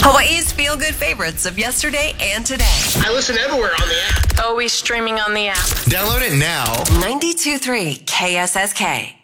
Hawaii's feel-good favorites of yesterday and today. I listen everywhere on the app. Always streaming on the app. Download it now. 92.3 KSSK.